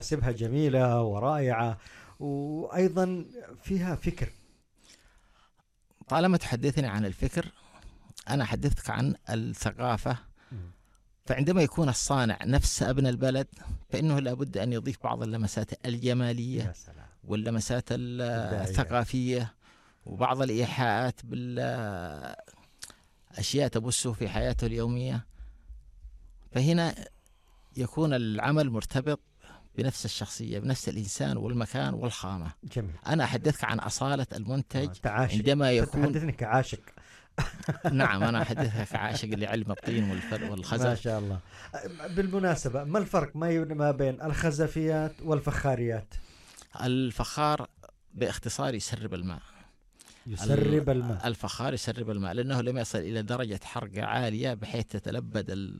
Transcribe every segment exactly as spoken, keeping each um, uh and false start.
سبها جميلة ورائعة وأيضا فيها فكر. طالما تحدثني عن الفكر، أنا حدثتك عن الثقافة. فعندما يكون الصانع نفس ابن البلد فإنه لابد أن يضيف بعض اللمسات الجمالية واللمسات الثقافية وبعض الإيحاءات بالأشياء تبثه في حياته اليومية. فهنا يكون العمل مرتبط بنفس الشخصية، بنفس الإنسان والمكان والخامة. جميل. أنا أحدثك عن أصالة المنتج. آه، عندما يكون تحدثني كعاشق. نعم، أنا أحدثك كعاشق لعلم الطين والخزف. ما شاء الله. بالمناسبة، ما الفرق ما بين الخزفيات والفخاريات؟ الفخار باختصار يسرب الماء. يسرب الماء. الفخار يسرب الماء لأنه لم يصل إلى درجة حرق عالية بحيث تتلبد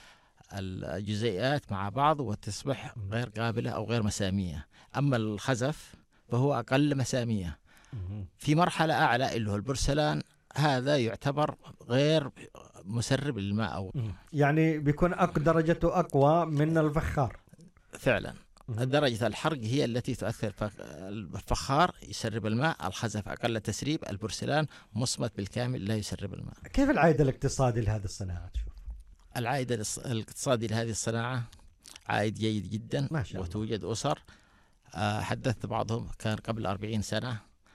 الجزيئات مع بعض وتصبح غير قابلة أو غير مسامية. أما الخزف فهو أقل مسامية. في مرحلة أعلى اللي هو البرسلان، هذا يعتبر غير مسرب للماء أو يعني بيكون أق درجته أقوى من الفخار. فعلا درجة الحرق هي التي تؤثر. الفخار يسرب الماء، الخزف أقل تسريب، البرسلان مصمت بالكامل لا يسرب الماء. كيف العائد الاقتصادي لهذه الصناعة؟ العائد الاقتصادي لهذه الصناعة عائد جيد جدا، ما شاء الله. وتوجد أسر حدثت بعضهم كان قبل أربعين سنة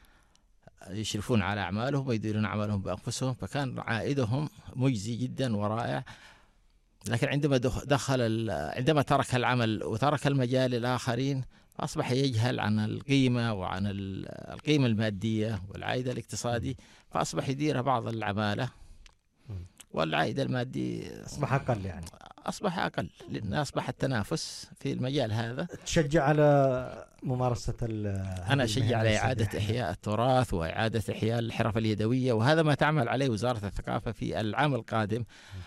يشرفون على أعمالهم ويديرون أعمالهم بأنفسهم، فكان عائدهم مجزي جدا ورائع. لكن عندما دخل عندما ترك العمل وترك المجال للآخرين أصبح يجهل عن القيمة وعن القيمة المادية والعائد الاقتصادي، فأصبح يدير بعض العمالة والعائد المادي أصبح أقل. يعني أصبح أقل لأن أصبح التنافس في المجال هذا. تشجع على ممارسة أنا أشجع على إعادة إحياء التراث وإعادة إحياء الحرف اليدوية، وهذا ما تعمل عليه وزارة الثقافة في العام القادم.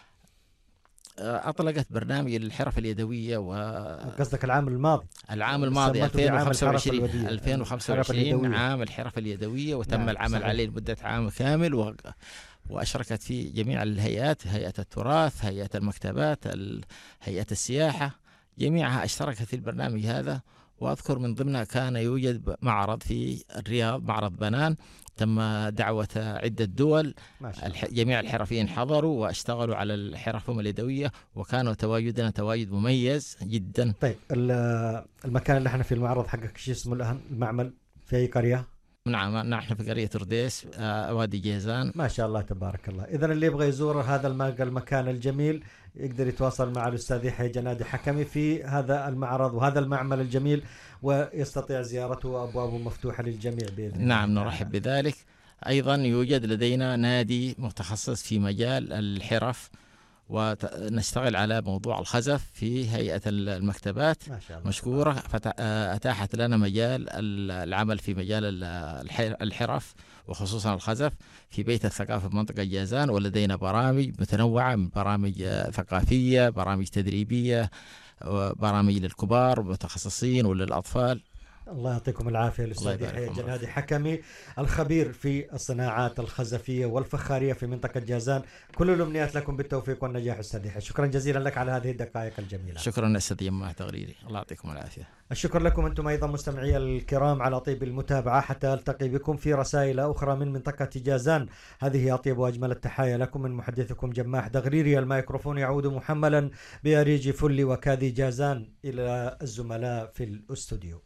أطلقت برنامج للحرف اليدوية و قصدك العام الماضي العام الماضي ألفين وخمسة وعشرين عام الحرف اليدوية، وتم نعم العمل صحيح. عليه لمدة عام كامل و... وأشركت فيه جميع الهيئات، هيئة التراث، هيئة المكتبات، هيئة السياحة، جميعها اشتركت في البرنامج هذا. وأذكر من ضمنها كان يوجد معرض في الرياض، معرض بنان، تم دعوة عدة دول، الح... جميع الحرفيين حضروا واشتغلوا على الحرفهم اليدوية، وكانوا تواجدنا تواجد مميز جدا. طيب المكان اللي احنا في المعرض حقك شو اسمه الآن؟ المعمل في أي قرية؟ نعم نحن في قرية رديس، وادي جيزان. ما شاء الله تبارك الله. إذن اللي يبغى يزور هذا المكان الجميل يقدر يتواصل مع الأستاذ يحيى جنادي حكمي في هذا المعرض وهذا المعمل الجميل، ويستطيع زيارته وأبوابه مفتوحة للجميع بإذن الله. نعم نرحب بذلك. أيضا يوجد لدينا نادي متخصص في مجال الحرف، ونشتغل على موضوع الخزف في هيئة المكتبات مشكورة، فأتاحت لنا مجال العمل في مجال الحرف وخصوصا الخزف في بيت الثقافة بمنطقة جازان. ولدينا برامج متنوعة من برامج ثقافية، برامج تدريبية، برامج للكبار والمتخصصين وللأطفال. الله يعطيكم العافية الأستاذ يحيى جنادي حكمي الخبير في الصناعات الخزفية والفخارية في منطقة جازان. كل الأمنيات لكم بالتوفيق والنجاح أستاذ يحيى. شكرا جزيلا لك على هذه الدقائق الجميلة. شكرا أستاذ يما تغريري، الله يعطيكم العافية. الشكر لكم أنتم أيضا مستمعي الكرام على طيب المتابعة، حتى ألتقي بكم في رسائل أخرى من منطقة جازان. هذه أطيب وأجمل التحايا لكم من محدثكم جماح دغريري. الميكروفون يعود محملا بأريج فل وكاذي جازان إلى الزملاء في الأستوديو.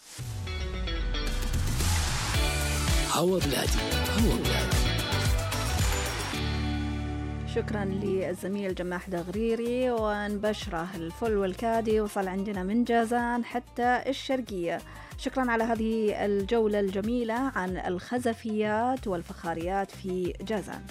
هوا بلادي هوا بلادي. شكرا للزميل جماح دغريري. ونبشره الفل والكادي وصل عندنا من جازان حتى الشرقية. شكرا على هذه الجولة الجميلة عن الخزفيات والفخاريات في جازان.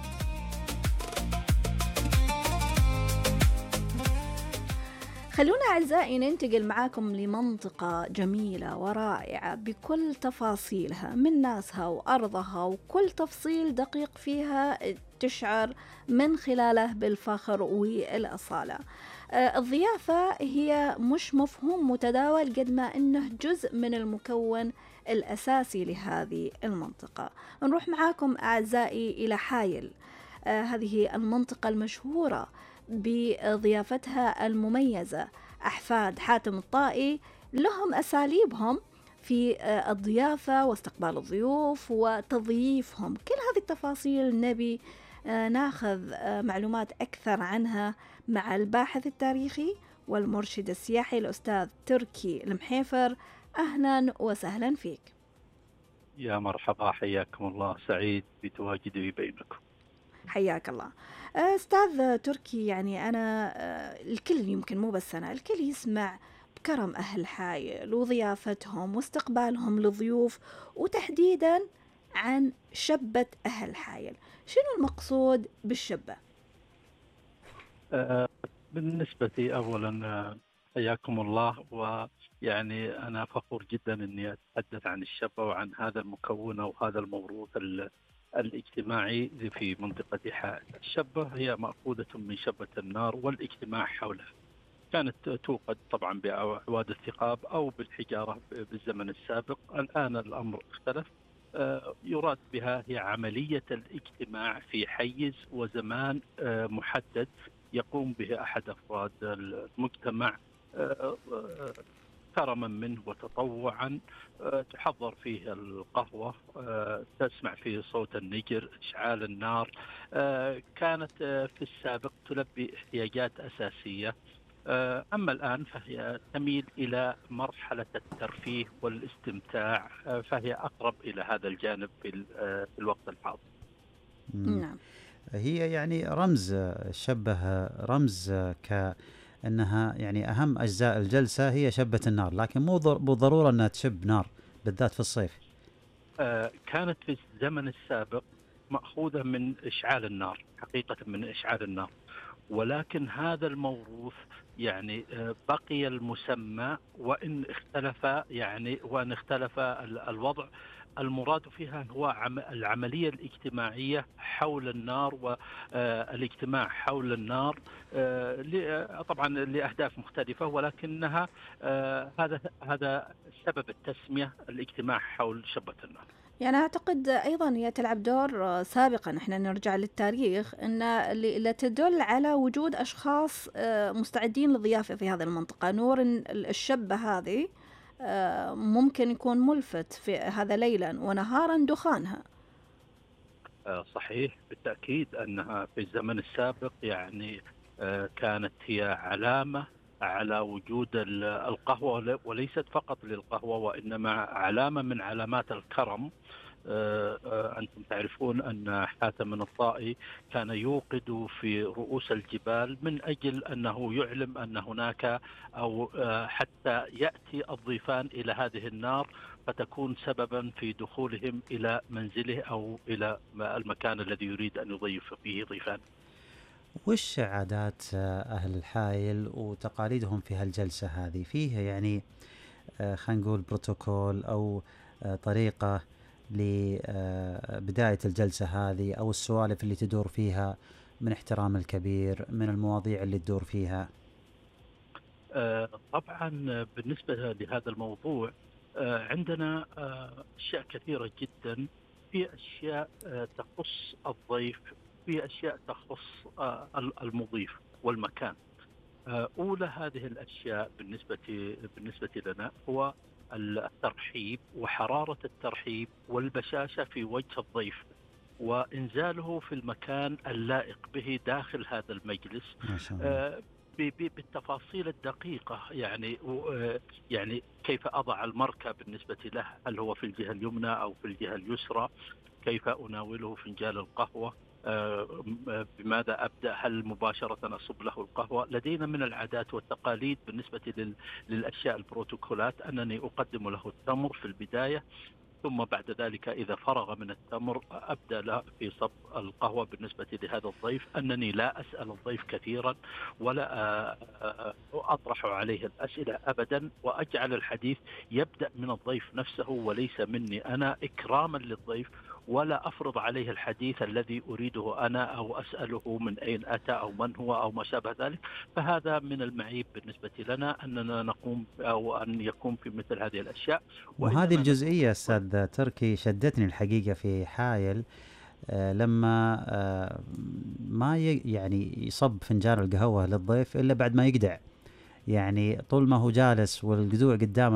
خلونا أعزائي ننتقل معاكم لمنطقة جميلة ورائعة بكل تفاصيلها، من ناسها وأرضها، وكل تفصيل دقيق فيها تشعر من خلاله بالفخر والأصالة. الضيافة هي مش مفهوم متداول قد ما إنه جزء من المكون الأساسي لهذه المنطقة. نروح معاكم أعزائي إلى حايل، هذه المنطقة المشهورة بضيافتها المميزة. أحفاد حاتم الطائي لهم أساليبهم في الضيافة واستقبال الضيوف وتضييفهم. كل هذه التفاصيل نبي ناخذ معلومات أكثر عنها مع الباحث التاريخي والمرشد السياحي الأستاذ تركي المحيفر. أهلا وسهلا فيك. يا مرحبا، حياكم الله، سعيد بتواجدي بينكم. حياك الله أستاذ تركي. يعني أنا الكل، يمكن مو بس أنا، الكل يسمع بكرم أهل حايل وضيافتهم واستقبالهم للضيوف، وتحديدا عن شبة أهل حايل. شنو المقصود بالشبة؟ أه بالنسبة لي أولا حياكم الله، ويعني أنا فخور جدا أني أتحدث عن الشبة وعن هذا المكون أو هذا الموروث الاجتماعي في منطقة حائل. الشبة هي مأخوذة من شبة النار والاجتماع حولها. كانت توقد طبعا بأعواد الثقاب أو بالحجارة بالزمن السابق. الآن الأمر اختلف. يراد بها هي عملية الاجتماع في حيز وزمان محدد يقوم به أحد أفراد المجتمع كرما منه وتطوعا. تحضر فيه القهوة، تسمع فيه صوت النجر، إشعال النار. كانت في السابق تلبي احتياجات أساسية. أما الآن فهي تميل إلى مرحلة الترفيه والاستمتاع، فهي أقرب إلى هذا الجانب في الوقت الحاضر. نعم. هي يعني رمز شبه رمز كأنها يعني أهم أجزاء الجلسة هي شبة النار، لكن مو بالضرورة أنها تشب نار بالذات في الصيف. كانت في الزمن السابق مأخوذة من إشعال النار، حقيقة من إشعال النار، ولكن هذا الموروث يعني بقي المسمى وإن اختلف، يعني وإن اختلف الوضع. المراد فيها هو العملية الاجتماعية حول النار والاجتماع حول النار، طبعا لأهداف مختلفة، ولكنها هذا هذا سبب التسمية، الاجتماع حول شبة النار. يعني أعتقد أيضا هي تلعب دور سابقا، إحنا نرجع للتاريخ، أن اللي تدل على وجود أشخاص مستعدين للضيافة في هذه المنطقة. نور الشبة هذه ممكن يكون ملفت في هذا ليلا ونهارا دخانها. صحيح بالتأكيد أنها في الزمن السابق يعني كانت هي علامة على وجود القهوة، وليست فقط للقهوة وإنما علامة من علامات الكرم. أنتم تعرفون أن حاتم الطائي كان يوقد في رؤوس الجبال من أجل أنه يعلم أن هناك أو حتى يأتي الضيفان إلى هذه النار فتكون سببا في دخولهم إلى منزله أو إلى المكان الذي يريد أن يضيف فيه ضيفان. وش عادات أهل الحايل وتقاليدهم في هالجلسة هذه؟ فيها يعني خلينا نقول بروتوكول أو طريقة لبداية الجلسة هذه، أو السوالف اللي تدور فيها من احترام الكبير، من المواضيع اللي تدور فيها؟ طبعا بالنسبة لهذا الموضوع عندنا أشياء كثيرة جدا. في أشياء تخص الضيف، في أشياء تخص المضيف والمكان. أولى هذه الأشياء بالنسبة بالنسبة لنا هو الترحيب وحرارة الترحيب والبشاشة في وجه الضيف، وإنزاله في المكان اللائق به داخل هذا المجلس بالتفاصيل الدقيقة. يعني يعني كيف أضع المركب بالنسبة له، هل هو في الجهة اليمنى أو في الجهة اليسرى، كيف أناوله فنجان القهوة، بماذا أبدأ، هل مباشرة أصب له القهوة. لدينا من العادات والتقاليد بالنسبة للأشياء البروتوكولات أنني أقدم له التمر في البداية، ثم بعد ذلك إذا فرغ من التمر أبدأ له في صب القهوة. بالنسبة لهذا الضيف أنني لا أسأل الضيف كثيرا ولا أطرح عليه الأسئلة أبدا، وأجعل الحديث يبدأ من الضيف نفسه وليس مني أنا، إكراما للضيف، ولا أفرض عليه الحديث الذي أريده أنا أو أسأله من أين أتى أو من هو أو ما شابه ذلك. فهذا من المعيب بالنسبة لنا أننا نقوم أو أن يكون في مثل هذه الأشياء. وهذه الجزئية أستاذ تركي شدتني الحقيقة في حايل، آه لما آه ما يعني يصب فنجان القهوة للضيف إلا بعد ما يقدع، يعني طول ما هو جالس والقدوع قدامه